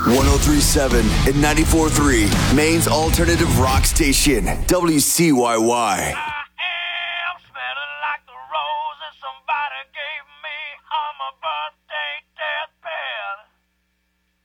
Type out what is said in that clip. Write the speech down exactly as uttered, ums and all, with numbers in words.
one oh three point seven and ninety-four point three, Maine's alternative rock station, W C Y Y.